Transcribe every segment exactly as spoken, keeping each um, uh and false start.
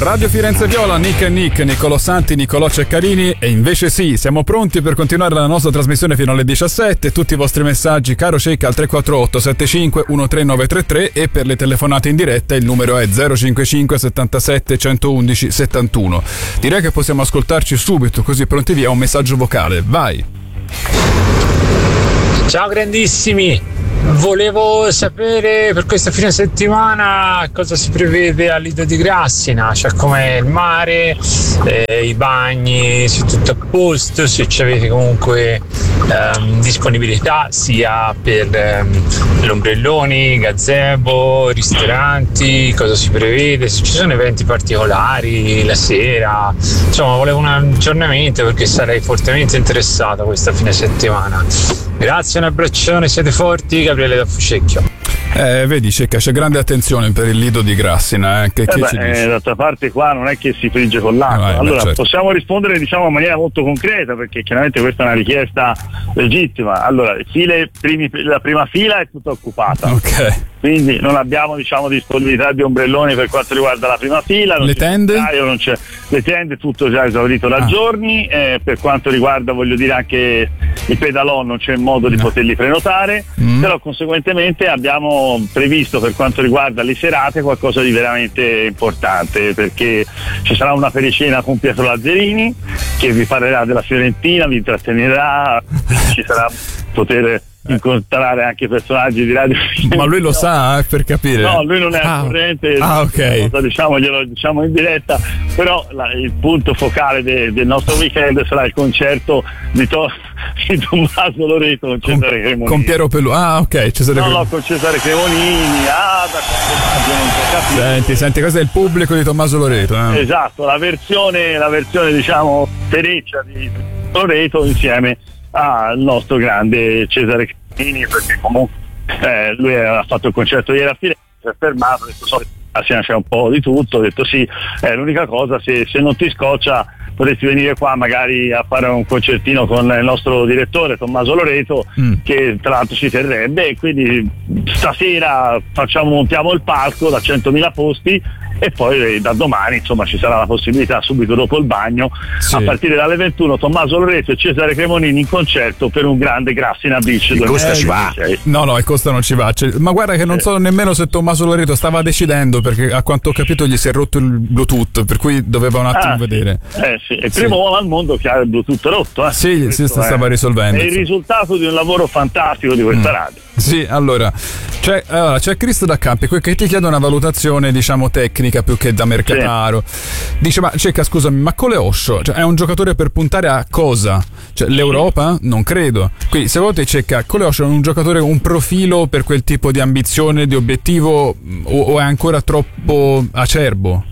Radio Firenze Viola, Nick e Nick, Niccolò Santi, Niccolò Ceccarini. E invece sì, siamo pronti per continuare la nostra trasmissione fino alle diciassette. Tutti i vostri messaggi, caro Cecca, al tre quattro otto sette cinque uno tre nove tre tre, e per le telefonate in diretta il numero è zero cinquantacinque settantasette centoundici settantuno. Direi che possiamo ascoltarci subito, così pronti via, un messaggio vocale. Vai! Ciao grandissimi! Volevo sapere per questa fine settimana cosa si prevede a Lido di Grassina, cioè com'è il mare, eh, i bagni, se tutto a posto, se ci avete comunque ehm, disponibilità sia per ehm, gli ombrelloni, gazebo, ristoranti, cosa si prevede, se ci sono eventi particolari la sera, insomma volevo un aggiornamento perché sarei fortemente interessato questa fine settimana. Grazie, un abbraccione, siete forti. Gabriele da Fucecchio. Eh, vedi Cecca, c'è grande attenzione per il Lido di Grassina, eh? Che, eh che beh, ci dici? eh, d'altra parte qua non è che si frigge con l'acqua. Eh, allora beh, certo. possiamo rispondere diciamo in maniera molto concreta, perché chiaramente questa è una richiesta legittima. Allora, file, primi, la prima fila è tutta occupata, ok, quindi non abbiamo diciamo disponibilità di ombrelloni per quanto riguarda la prima fila. Non le tende? C'è, non c'è, le tende tutto già esaurito da ah. giorni, eh, per quanto riguarda voglio dire anche i pedalò non c'è modo di no. poterli prenotare, mm. però conseguentemente abbiamo previsto per quanto riguarda le serate qualcosa di veramente importante, perché ci sarà una pericena con Pietro Lazzarini che vi parlerà della Fiorentina, vi intrattenerà, ci sarà poter incontrare anche personaggi di radio. Ma lui lo sa, eh, per capire. No, lui non è ah. al corrente, ah, ok. cosa, diciamo, glielo diciamo in diretta, però la, il punto focale de, del nostro weekend sarà il concerto di, to, di Tommaso Loreto con Cesare con, Cremonini. Con Piero Pelù. Ah, ok, Cesare No, Cremonini. no, con Cesare Cremonini. Ah, da quanto non so capire. Senti, senti, questo è il pubblico di Tommaso Loreto. Eh? Esatto, la versione, la versione diciamo tereccia di Loreto insieme al nostro grande Cesare Cremonini, perché comunque eh, lui ha fatto il concerto ieri a Firenze, si è fermato, ha detto so, c'è un po' di tutto, ho detto sì, eh, l'unica cosa se, se non ti scoccia potresti venire qua magari a fare un concertino con il nostro direttore Tommaso Loreto, mm. che tra l'altro ci terrebbe, e quindi stasera facciamo, montiamo il palco da centomila posti e poi da domani insomma ci sarà la possibilità subito dopo il bagno, sì. a partire dalle ventuno Tommaso Loreto e Cesare Cremonini in concerto per un grande Grassina Beach. E costa ci va. No no, e costa non ci va, cioè, ma guarda che non so nemmeno se Tommaso Loreto stava decidendo, perché a quanto ho capito gli si è rotto il Bluetooth, per cui doveva un attimo ah, vedere. Eh sì, è il primo uomo al mondo che ha il Bluetooth rotto, eh. Sì, si stava è, risolvendo. È il risultato di un lavoro fantastico di questa mm. radio. Sì, allora c'è, allora c'è Cristo da Campi che ti chiede una valutazione diciamo tecnica più che da mercataro. Sì. Dice: ma Cecca, scusami, ma Coleoscio, cioè, è un giocatore per puntare a cosa? Cioè, l'Europa? Non credo. Quindi secondo te Cecca, Coleoscio è un giocatore, un profilo per quel tipo di ambizione, di obiettivo, o, o è ancora troppo acerbo?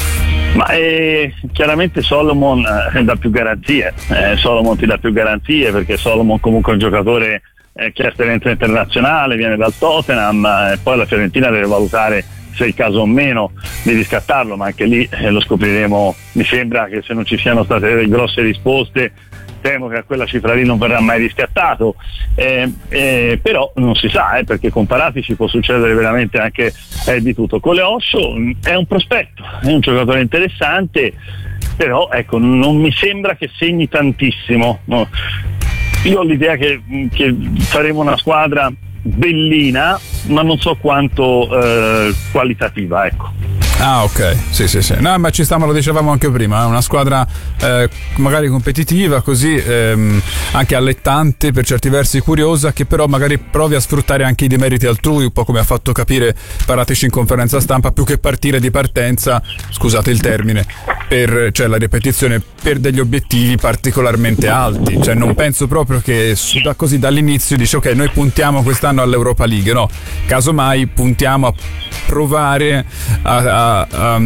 Ma eh, chiaramente Solomon eh, dà più garanzie, eh, Solomon ti dà più garanzie perché Solomon comunque è un giocatore eh, che ha esperienza internazionale, viene dal Tottenham, e eh, poi la Fiorentina deve valutare se è il caso o meno di riscattarlo, ma anche lì eh, lo scopriremo. Mi sembra che se non ci siano state delle grosse risposte temo che a quella cifra lì non verrà mai riscattato, eh, eh, però non si sa, eh, perché comparati ci può succedere veramente anche eh, di tutto. Coleoscio è un prospetto, è un giocatore interessante, però ecco, non mi sembra che segni tantissimo, no? Io ho l'idea che, che faremo una squadra bellina, ma non so quanto eh, qualitativa, ecco. Ah, ok, sì sì sì, no, ma ci sta, ma lo dicevamo anche prima, una squadra eh, magari competitiva, così ehm, anche allettante, per certi versi curiosa, che però magari provi a sfruttare anche i demeriti altrui, un po' come ha fatto capire Paratici in conferenza stampa, più che partire di partenza, scusate il termine, per, cioè la ripetizione, per degli obiettivi particolarmente alti. Cioè non penso proprio che da così dall'inizio dice ok, noi puntiamo quest'anno all'Europa League, no, casomai puntiamo a provare a, a A,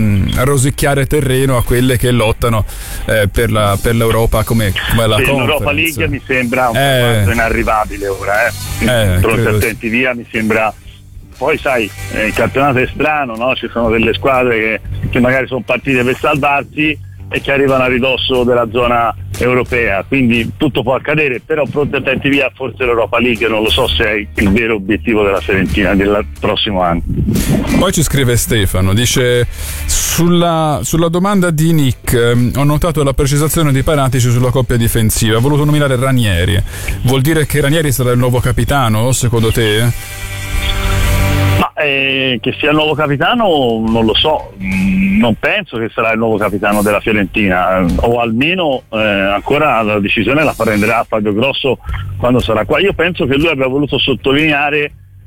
a rosicchiare terreno a quelle che lottano eh, per, la, per l'Europa come, come la sì, Conference. L'Europa League mi sembra un eh, po' inarrivabile ora, eh. eh Pronti attenti via, mi sembra. Poi sai, eh, il campionato è strano, no? Ci sono delle squadre che, che magari sono partite per salvarsi e che arrivano a ridosso della zona europea, quindi tutto può accadere, però pronti attenti via, forse l'Europa League non lo so se è il vero obiettivo della Fiorentina del prossimo anno. Poi ci scrive Stefano, dice sulla, sulla domanda di Nick eh, ho notato la precisazione di Paratici sulla coppia difensiva, ha voluto nominare Ranieri, vuol dire che Ranieri sarà il nuovo capitano secondo te? Ma eh, che sia il nuovo capitano non lo so, mm, non penso che sarà il nuovo capitano della Fiorentina, o almeno eh, ancora la decisione la prenderà Fabio Grosso quando sarà qua. Io penso che lui abbia voluto sottolineare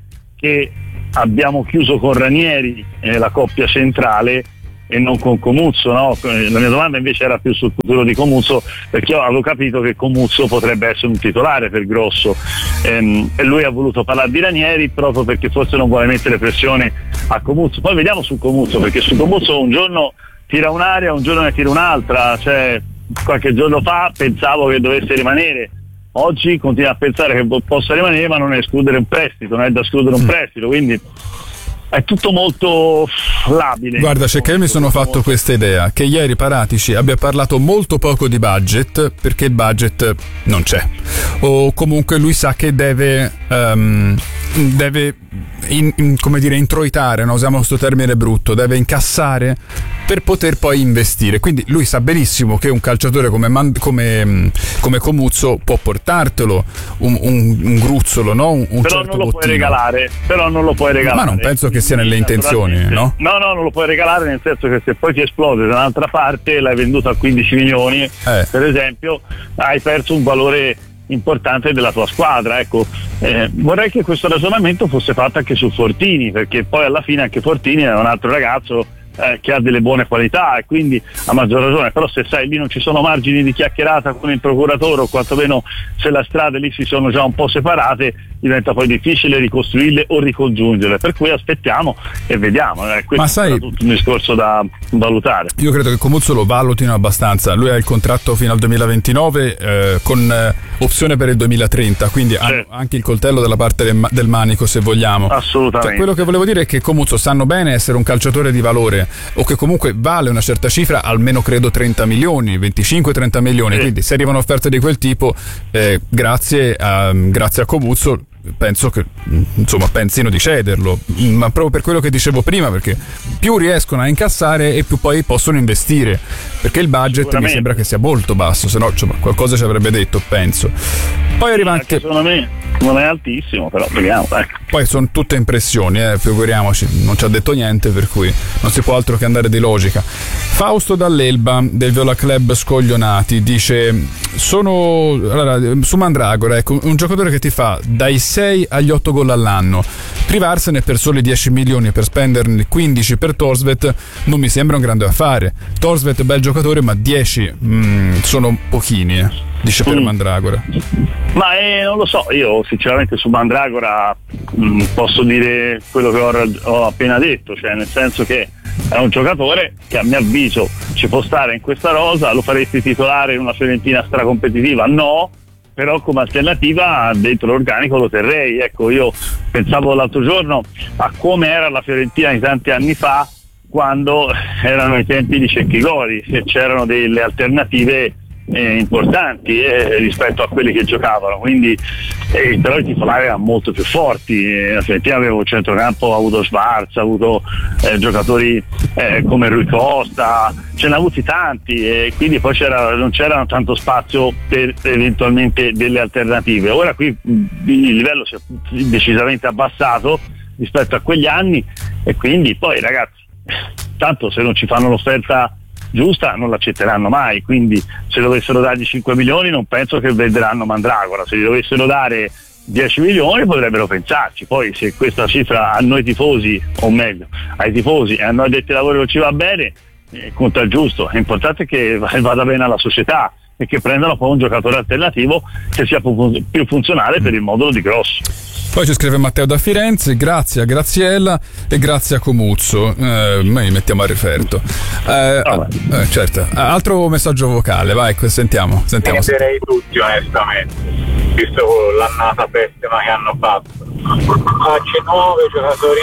che abbiamo chiuso con Ranieri eh, la coppia centrale e non con Comuzzo, no? La mia domanda invece era più sul futuro di Comuzzo, perché io avevo capito che Comuzzo potrebbe essere un titolare per Grosso ehm, e lui ha voluto parlare di Ranieri proprio perché forse non vuole mettere pressione a Comuzzo. Poi vediamo su Comuzzo, perché su Comuzzo un giorno tira un'area, un giorno ne tira un'altra, cioè qualche giorno fa pensavo che dovesse rimanere, oggi continua a pensare che possa rimanere, ma non è escludere un prestito, non è da escludere un prestito, quindi è tutto molto labile. Guarda, c'è che io mi sono fatto questa idea che ieri Paratici abbia parlato molto poco di budget perché il budget non c'è, o comunque lui sa che deve um, deve in, in, come dire introitare, no? Usiamo questo termine brutto, deve incassare per poter poi investire, quindi lui sa benissimo che un calciatore come, Man- come, come Comuzzo può portartelo un, un, un gruzzolo, no? un, un però certo non lo bottino. puoi regalare però non lo puoi regalare ma non penso che sia nelle intenzioni, no? no no non lo puoi regalare, nel senso che se poi ti esplode da un'altra parte, l'hai venduto a quindici milioni eh. per esempio, hai perso un valore importante della tua squadra, ecco. Eh, vorrei che questo ragionamento fosse fatto anche su Fortini, perché poi alla fine anche Fortini è un altro ragazzo Eh, che ha delle buone qualità e quindi a maggior ragione, però se sai lì non ci sono margini di chiacchierata con il procuratore, o quantomeno se le strade lì si sono già un po' separate, diventa poi difficile ricostruirle o ricongiungerle, per cui aspettiamo e vediamo, eh, questo ma sai, è tutto un discorso da valutare. Io credo che Comuzzo lo valutino abbastanza, lui ha il contratto fino al duemilaventinove eh, con eh, opzione per il duemilatrenta, quindi sì. ha anche il coltello dalla parte del, del manico, se vogliamo. Assolutamente. Cioè, quello che volevo dire è che Comuzzo sanno bene essere un calciatore di valore, o che comunque vale una certa cifra, almeno credo trenta milioni, venticinque trenta milioni, sì. Quindi se arrivano offerte di quel tipo eh, grazie a, grazie a Comuzzo penso che insomma pensino di cederlo, ma proprio per quello che dicevo prima, perché più riescono a incassare e più poi possono investire, perché il budget mi sembra che sia molto basso, se no insomma, qualcosa ci avrebbe detto, penso. Poi arriva anche, secondo me non è altissimo, però vediamo, ecco. Poi sono tutte impressioni, eh, figuriamoci, non ci ha detto niente, per cui non si può altro che andare di logica. Fausto dall'Elba del Viola Club Scoglionati dice: sono allora, su Mandragora, ecco, un giocatore che ti fa dai sei agli otto gol all'anno, privarsene per soli dieci milioni per spenderne quindici per Thorstvedt non mi sembra un grande affare. Thorstvedt è bel giocatore, ma dieci mh, sono pochini, eh, dice per mm. Mandragora. Ma eh, non lo so, io sinceramente su Mandragora mh, posso dire quello che ho, ho appena detto, cioè nel senso che è un giocatore che a mio avviso ci può stare in questa rosa. Lo faresti titolare in una Fiorentina stracompetitiva? No, però come alternativa dentro l'organico lo terrei. Ecco, io pensavo l'altro giorno a come era la Fiorentina di tanti anni fa, quando erano i tempi di Cecchi Gori, se c'erano delle alternative Eh, importanti eh, rispetto a quelli che giocavano, quindi eh, però i titolari erano molto più forti. eh, la Fiorentina aveva un centrocampo, ha avuto Schwarz, ha avuto eh, giocatori eh, come Rui Costa, ce ne ha avuti tanti, e quindi poi c'era, non c'era tanto spazio per eventualmente delle alternative. Ora qui il livello si è decisamente abbassato rispetto a quegli anni, e quindi poi ragazzi, tanto se non ci fanno l'offerta giusta non l'accetteranno mai, quindi se dovessero dargli cinque milioni non penso che venderanno Mandragora. Se gli dovessero dare dieci milioni potrebbero pensarci. Poi se questa cifra a noi tifosi, o meglio ai tifosi e a noi addetti ai lavori non ci va bene, eh, conta il giusto. È importante che vada bene alla società e che prendano poi un giocatore alternativo che sia più funzionale per il modulo di Grosso. Poi ci scrive Matteo da Firenze: grazie a Graziella e grazie a Comuzzo. Eh, noi mettiamo a referto. Eh, ah, eh, certo. Altro messaggio vocale, vai, sentiamo. sentiamo. Venderei tutti onestamente, visto l'annata pessima che hanno fatto. Facce nuove, giocatori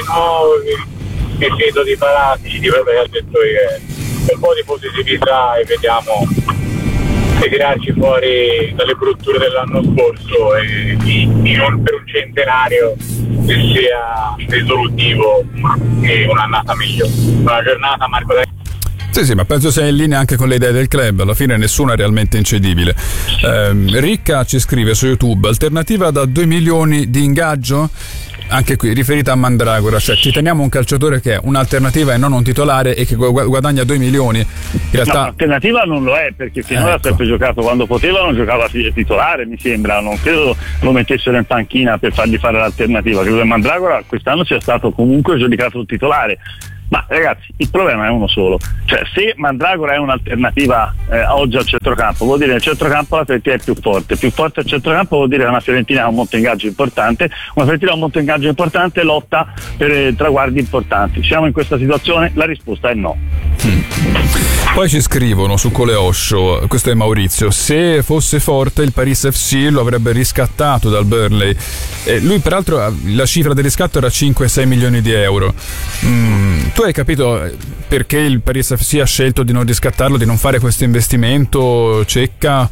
nuovi, mi fido di Paratici, di quello che ha detto ieri. Un po' di positività e vediamo tirarci fuori dalle brutture dell'anno scorso e di, di non per un centenario che sia risolutivo e un'annata migliore. Buona giornata, Marco. Sì, sì, ma penso sia in linea anche con le idee del club. Alla fine nessuno è realmente incedibile. Eh, Ricca ci scrive su YouTube: alternativa da due milioni di ingaggio? Anche qui riferita a Mandragora, cioè ci teniamo un calciatore che è un'alternativa e non un titolare e che guadagna due milioni. In realtà no, l'alternativa non lo è, perché finora ecco. ha sempre giocato quando potevano, giocava titolare, mi sembra, non credo lo mettessero in panchina per fargli fare l'alternativa. Credo che Mandragora quest'anno sia stato comunque giudicato titolare. Ma ragazzi, il problema è uno solo, cioè se Mandragora è un'alternativa eh, oggi al centrocampo, vuol dire che nel centrocampo la Fiorentina è più forte, più forte al centrocampo vuol dire che una Fiorentina ha un monte ingaggio importante, una Fiorentina ha un monte ingaggio importante e lotta per eh, traguardi importanti. Siamo in questa situazione? La risposta è no. Mm. Poi ci scrivono su Coleoscio, questo è Maurizio: se fosse forte il Paris F C lo avrebbe riscattato dal Burnley. E lui peraltro la cifra del riscatto era cinque sei milioni di euro. Mm, tu hai capito perché il Paris F C ha scelto di non riscattarlo, di non fare questo investimento? Cecca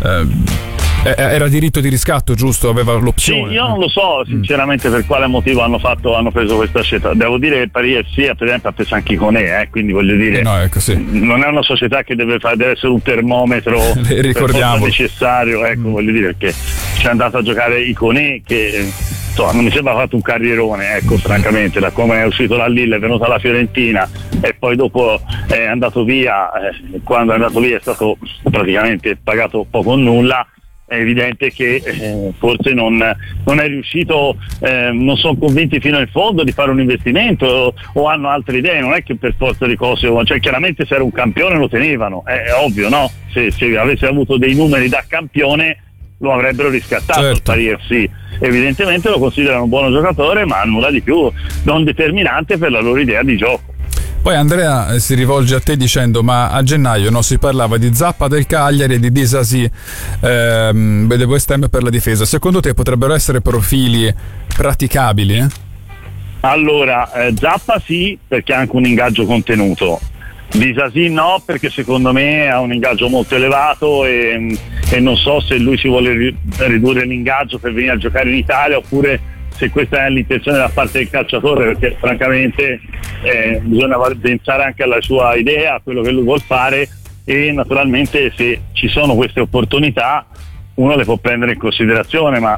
eh, era diritto di riscatto, giusto? Aveva l'opzione. Sì, io non lo so sinceramente per quale motivo hanno fatto hanno preso questa scelta. Devo dire che il Paris F C per esempio ha preso anche Iconè, eh, quindi voglio dire eh no, ecco, sì. non è una società che deve fare, deve essere un termometro ricordiamo necessario, ecco, mm. voglio dire, perché c'è andato a giocare Iconè che insomma, non mi sembra fatto un carrierone, ecco, francamente, da come è uscito da Lille, è venuto alla Fiorentina e poi dopo è andato via, eh, quando è andato via è stato praticamente pagato poco o nulla. È evidente che eh, forse non, non è riuscito, eh, non sono convinti fino in fondo di fare un investimento o, o hanno altre idee, non è che per forza di cose, cioè chiaramente se era un campione lo tenevano, è, è ovvio, no? Se, se avesse avuto dei numeri da campione lo avrebbero riscattato, certo. Il Paris F C evidentemente lo considerano un buono giocatore ma nulla di più, non determinante per la loro idea di gioco. Poi Andrea si rivolge a te dicendo: ma a gennaio no, si parlava di Zappa del Cagliari e di Disasi ehm, del West Ham per la difesa. Secondo te potrebbero essere profili praticabili? Eh? Allora, eh, Zappa sì, perché ha anche un ingaggio contenuto. Disasi no, perché secondo me ha un ingaggio molto elevato e, e non so se lui si vuole ri- ridurre l'ingaggio per venire a giocare in Italia oppure se questa è l'intenzione da parte del calciatore, perché francamente eh, bisogna pensare anche alla sua idea, a quello che lui vuol fare e naturalmente se ci sono queste opportunità uno le può prendere in considerazione, ma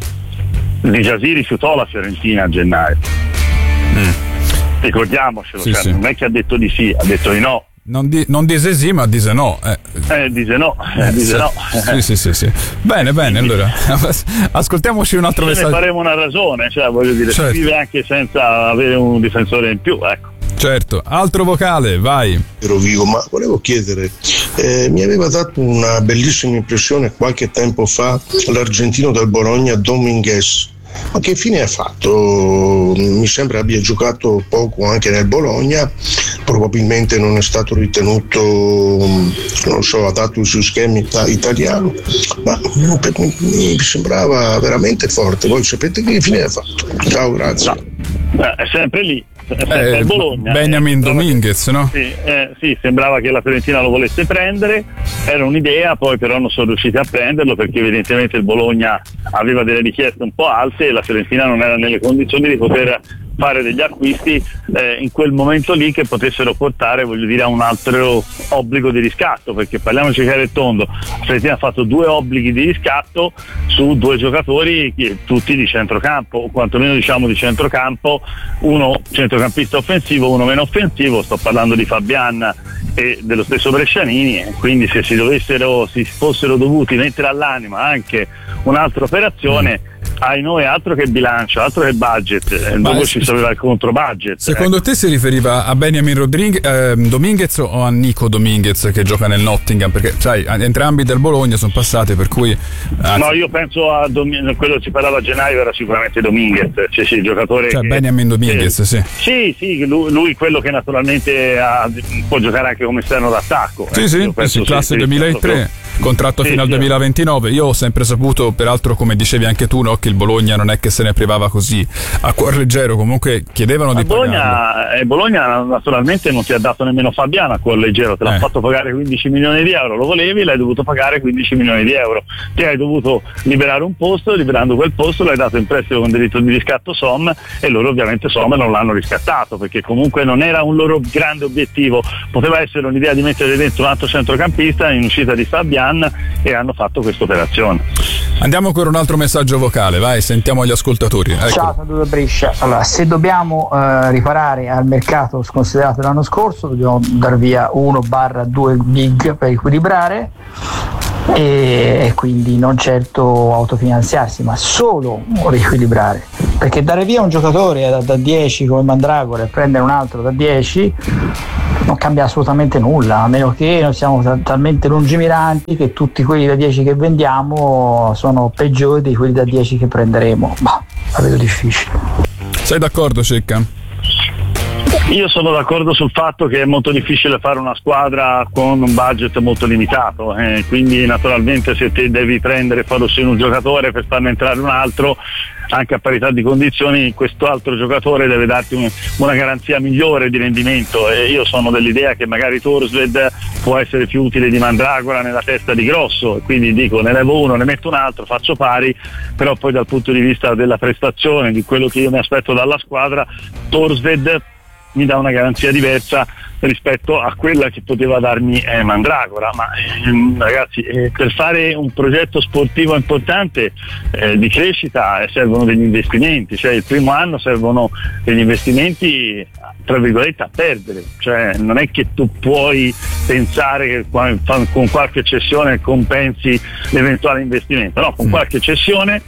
Disasi rifiutò la Fiorentina a gennaio. Mm. Ricordiamocelo, sì, cioè, sì. non è che ha detto di sì, ha detto di no. Non, di, non dice sì, ma dice no. Eh, eh dice no, eh, dice sì, no. Sì, sì, sì, sì. Bene, bene, allora ascoltiamoci un altro Ce messaggio. Ne faremo una ragione, cioè voglio dire, certo. Scrive anche senza avere un difensore in più, ecco. Certo, altro vocale, vai. Ero vivo, ma volevo chiedere, eh, mi aveva dato una bellissima impressione qualche tempo fa l'argentino del Bologna Dominguez. Ma che fine ha fatto? Mi sembra abbia giocato poco anche nel Bologna, probabilmente non è stato ritenuto, non so, adatto sui schemi italiano, ma mi sembrava veramente forte. Voi sapete che fine ha fatto? Ciao, grazie. No, è sempre lì. Eh, il Bologna, Benjamin eh, Dominguez, no? Sì, eh, sì, sembrava che la Fiorentina lo volesse prendere, era un'idea, poi però non sono riusciti a prenderlo perché evidentemente il Bologna aveva delle richieste un po' alte e la Fiorentina non era nelle condizioni di poter fare degli acquisti eh, in quel momento lì che potessero portare, voglio dire, a un altro obbligo di riscatto, perché parliamoci chiaro e tondo, la Fiorentina ha fatto due obblighi di riscatto su due giocatori tutti di centrocampo, o quantomeno diciamo di centrocampo, uno centrocampista offensivo, uno meno offensivo, sto parlando di Fabian e dello stesso Brescianini, e quindi se si dovessero, si fossero dovuti mettere all'anima anche un'altra operazione, ai noi altro che bilancio, altro che budget, dopo ci sapeva il contro budget. Secondo ecco. te si riferiva a Benjamin Rodriguez, eh, Dominguez o a Nico Dominguez che gioca nel Nottingham? Perché sai, entrambi del Bologna sono passati, per cui anzi... no, io penso a Dom- quello che si parlava a gennaio era sicuramente Dominguez, cioè sì, il giocatore cioè che, Benjamin Dominguez, che, sì. Sì, sì, lui, lui quello che naturalmente ha, può giocare anche come esterno d'attacco. Sì, eh, sì, sì, classe sì, duemilatré. proprio, contratto sì, fino sì. al duemilaventinove. Io ho sempre saputo, peraltro come dicevi anche tu, no, che il Bologna non è che se ne privava così a cuor leggero, comunque chiedevano di Bologna, pagarlo. eh, Bologna naturalmente non ti ha dato nemmeno Fabiano a cuor leggero, te l'ha Eh. fatto pagare quindici milioni di euro, lo volevi, l'hai dovuto pagare quindici milioni di euro, ti hai dovuto liberare un posto, liberando quel posto l'hai dato in prestito con diritto di riscatto Som, e loro ovviamente Som non l'hanno riscattato, perché comunque non era un loro grande obiettivo, poteva essere un'idea di mettere dentro un altro centrocampista in uscita di Fabian, e hanno fatto questa operazione. Andiamo con un altro messaggio vocale, vai, sentiamo gli ascoltatori. Ecco. Ciao, sono da Brescia. Allora, se dobbiamo eh, riparare al mercato sconsiderato l'anno scorso, dobbiamo dar via uno barra due big per equilibrare, e, e quindi non certo autofinanziarsi, ma solo riequilibrare, perché dare via un giocatore da, da dieci come Mandragora e prendere un altro da dieci non cambia assolutamente nulla, a meno che noi siamo t- talmente lungimiranti che tutti quelli da dieci che vendiamo sono peggiori di quelli da dieci che prenderemo. Ma la vedo difficile. Sei d'accordo, Cecca? Io sono d'accordo sul fatto che è molto difficile fare una squadra con un budget molto limitato, eh, quindi naturalmente se te devi prendere e far uscire un giocatore per farne entrare un altro, anche a parità di condizioni, questo altro giocatore deve darti un, una garanzia migliore di rendimento, e io sono dell'idea che magari Thorstvedt può essere più utile di Mandragora nella testa di Grosso, e quindi dico ne levo uno, ne metto un altro, faccio pari, però poi dal punto di vista della prestazione, di quello che io mi aspetto dalla squadra, Thorstvedt mi dà una garanzia diversa rispetto a quella che poteva darmi eh, Mandragora, ma eh, ragazzi eh, per fare un progetto sportivo importante eh, di crescita eh, servono degli investimenti, cioè il primo anno servono degli investimenti tra virgolette a perdere, cioè non è che tu puoi pensare che con qualche cessione compensi l'eventuale investimento, no, con mm. qualche cessione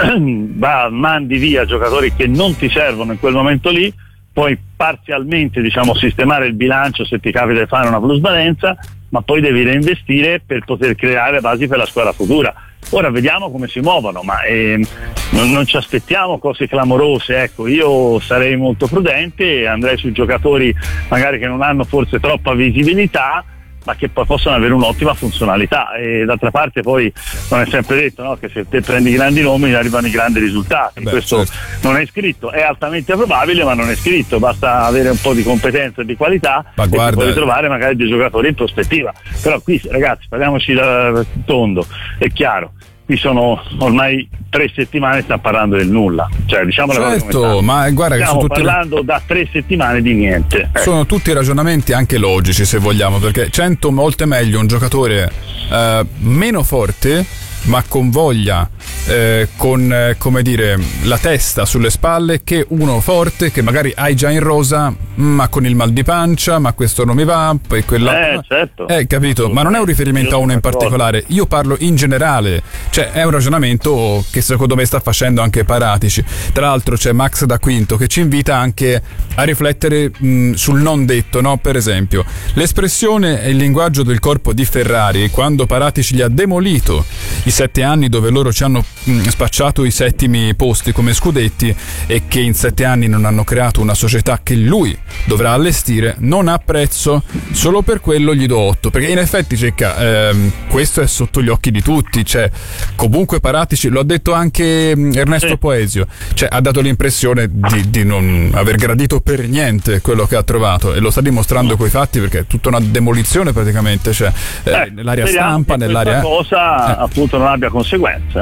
va, mandi via giocatori che non ti servono in quel momento lì, puoi parzialmente diciamo sistemare il bilancio se ti capita di fare una plusvalenza, ma poi devi reinvestire per poter creare basi per la squadra futura. Ora vediamo come si muovono, ma eh, non, non ci aspettiamo cose clamorose, ecco, io sarei molto prudente e andrei sui giocatori magari che non hanno forse troppa visibilità, ma che poi possono avere un'ottima funzionalità, e d'altra parte poi non è sempre detto, no, che se te prendi grandi nomi arrivano i grandi risultati. Beh, questo certo. Non è scritto, è altamente probabile ma non è scritto, basta avere un po' di competenza e di qualità ma e guarda... puoi trovare magari dei giocatori in prospettiva, però qui ragazzi parliamoci da tondo, è chiaro, qui sono ormai tre settimane, stiamo parlando del nulla, cioè diciamo certo, ma guarda che stiamo sono tutti... parlando da tre settimane di niente, eh. Sono tutti ragionamenti anche logici se vogliamo, perché cento volte meglio un giocatore eh, meno forte ma con voglia, eh, con eh, come dire la testa sulle spalle, che uno forte che magari hai già in rosa ma con il mal di pancia, ma questo non mi va, poi quella eh, certo. eh, capito, ma non è un riferimento a uno in particolare, io parlo in generale, cioè è un ragionamento che secondo me sta facendo anche Paratici. Tra l'altro c'è Max da Quinto che ci invita anche a riflettere mh, sul non detto, no? Per esempio l'espressione e il linguaggio del corpo di Ferrari quando Paratici gli ha demolito i sette anni dove loro ci hanno mh, spacciato i settimi posti come scudetti, e che in sette anni non hanno creato una società che lui dovrà allestire, non ha prezzo, solo per quello gli do otto, perché in effetti Cecca ehm, questo è sotto gli occhi di tutti, cioè comunque Paratici, lo ha detto anche mh, Ernesto sì. Poesio, cioè ha dato l'impressione di, di non aver gradito per niente quello che ha trovato, e lo sta dimostrando coi fatti, perché è tutta una demolizione praticamente, cioè eh, eh, nell'area stampa, nell'area cosa eh. appunto non abbia conseguenze,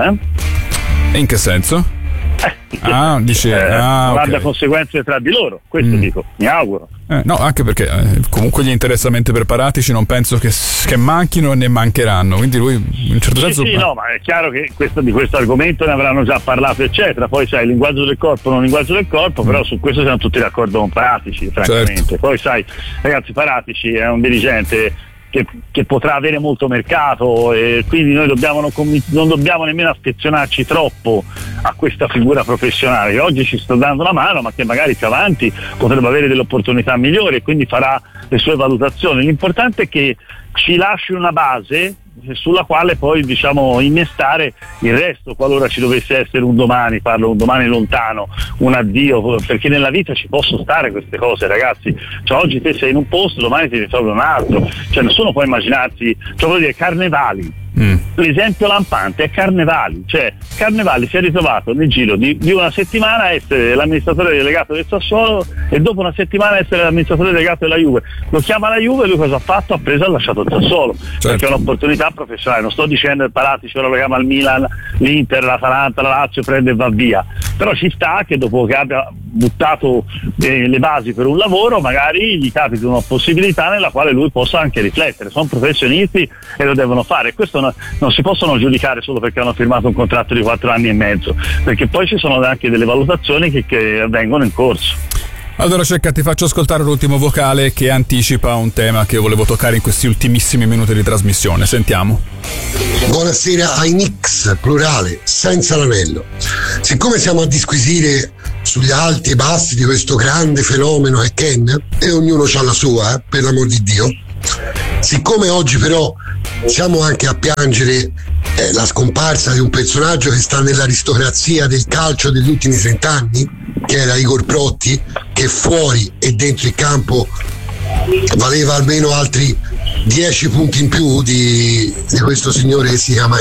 eh? In che senso? Eh, ah, dice, eh, ah, non okay. abbia conseguenze tra di loro, questo mm. dico, mi auguro. Eh, no, anche perché eh, comunque gli interessamenti per Paratici non penso che, che manchino né mancheranno, quindi lui in un certo sì, senso... Sì, no, ma è chiaro che questo, di questo argomento ne avranno già parlato eccetera, poi sai, il linguaggio del corpo non il linguaggio del corpo, mm. però su questo siamo tutti d'accordo con Paratici, francamente. Certo. Poi sai, ragazzi, Paratici è un dirigente Che, che potrà avere molto mercato, e quindi noi dobbiamo non, non dobbiamo nemmeno affezionarci troppo a questa figura professionale che oggi ci sta dando la mano, ma che magari più avanti potrebbe avere delle opportunità migliori e quindi farà le sue valutazioni. L'importante è che ci lasci una base sulla quale poi diciamo innestare il resto, qualora ci dovesse essere un domani, parlo un domani lontano, un addio, perché nella vita ci possono stare queste cose, ragazzi, cioè oggi te sei in un posto, domani ti ritrovi un altro, cioè nessuno può immaginarsi, cioè voglio dire, Carnevali Mm. L'esempio lampante è Carnevali, cioè Carnevali si è ritrovato nel giro di, di una settimana a essere l'amministratore delegato del Sassuolo e dopo una settimana a essere l'amministratore delegato della Juve. Lo chiama la Juve e lui cosa ha fatto? Ha preso e ha lasciato il Sassuolo, certo. Perché è un'opportunità professionale. Non sto dicendo il Paratici ora lo chiama il Milan, l'Inter, l'Atalanta, la Lazio, prende e va via, però ci sta che dopo che abbia buttato eh, le basi per un lavoro magari gli capita una possibilità nella quale lui possa anche riflettere. Sono professionisti e lo devono fare. Questo no, non si possono giudicare solo perché hanno firmato un contratto di quattro anni e mezzo, perché poi ci sono anche delle valutazioni che, che avvengono in corso. Allora Cecca, ti faccio ascoltare l'ultimo vocale che anticipa un tema che volevo toccare in questi ultimissimi minuti di trasmissione. Sentiamo. Buonasera ai Knicks, plurale, senza l'anello. Siccome siamo a disquisire sugli alti e bassi di questo grande fenomeno è Ken, e ognuno ha la sua, eh, per l'amor di Dio, siccome oggi però siamo anche a piangere eh, la scomparsa di un personaggio che sta nell'aristocrazia del calcio degli ultimi trent'anni, che era Igor Protti, che fuori e dentro il campo valeva almeno altri dieci punti in più di, di questo signore che si chiama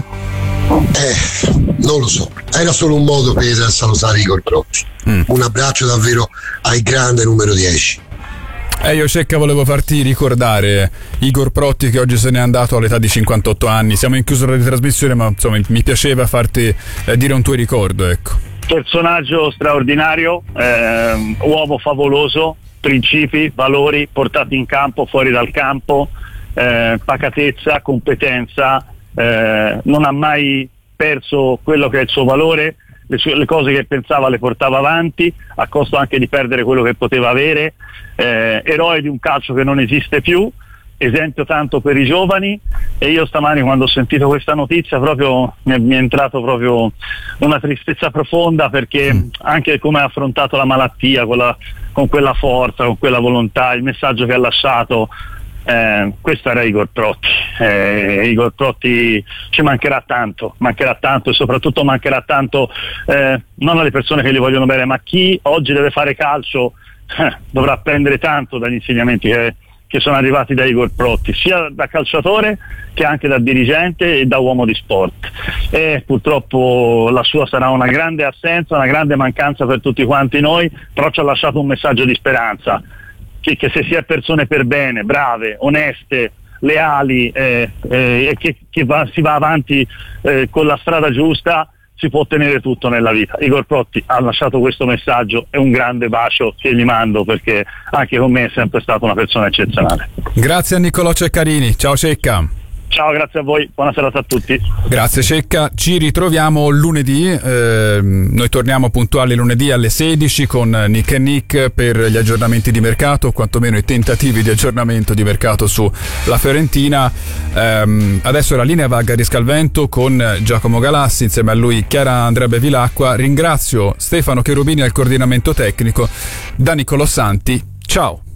Ken, eh, non lo so, era solo un modo per salutare Igor Protti. Mm. Un abbraccio davvero al grande numero dieci. E eh, io Cecca volevo farti ricordare Igor Protti, che oggi se n'è andato all'età di cinquantotto anni. Siamo in chiusura di trasmissione, ma insomma mi piaceva farti eh, dire un tuo ricordo, ecco. Personaggio straordinario, eh, uomo favoloso, principi, valori portati in campo, fuori dal campo, eh, pacatezza, competenza, eh, non ha mai perso quello che è il suo valore, le, sue, le cose che pensava le portava avanti, a costo anche di perdere quello che poteva avere, eh, eroe di un calcio che non esiste più, esempio tanto per i giovani. E io stamani quando ho sentito questa notizia proprio mi è, mi è entrato proprio una tristezza profonda, perché mm. anche come ha affrontato la malattia con, la, con quella forza, con quella volontà, il messaggio che ha lasciato, eh, questo era Igor Protti. eh, Igor Protti ci mancherà tanto, mancherà tanto e soprattutto mancherà tanto eh, non alle persone che gli vogliono bene, ma chi oggi deve fare calcio eh, dovrà apprendere tanto dagli insegnamenti che che sono arrivati da Igor Protti, sia da calciatore che anche da dirigente e da uomo di sport. E purtroppo la sua sarà una grande assenza, una grande mancanza per tutti quanti noi, però ci ha lasciato un messaggio di speranza, che, che se si è persone per bene, brave, oneste, leali e eh, eh, che, che va, si va avanti eh, con la strada giusta, si può ottenere tutto nella vita. Igor Protti ha lasciato questo messaggio e un grande bacio che gli mando, perché anche con me è sempre stata una persona eccezionale. Grazie a Niccolò Ceccarini. Ciao Cecca. Ciao, grazie a voi, buona serata a tutti. Grazie Cecca, ci ritroviamo lunedì, eh, noi torniamo puntuali lunedì alle sedici con Nick e Nick per gli aggiornamenti di mercato, o quantomeno i tentativi di aggiornamento di mercato sulla Fiorentina. Eh, adesso la linea va a Gariscalvento con Giacomo Galassi, insieme a lui Chiara Andrea Bevilacqua. Ringrazio Stefano Cherubini al coordinamento tecnico, da Niccolò Santi, ciao.